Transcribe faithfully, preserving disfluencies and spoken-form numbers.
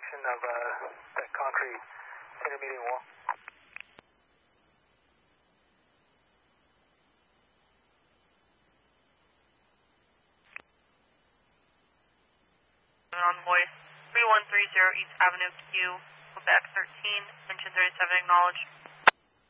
section of uh, that concrete intermediate wall. Envoy three one three zero East Avenue Q, Quebec thirteen, engine thirty-seven acknowledged.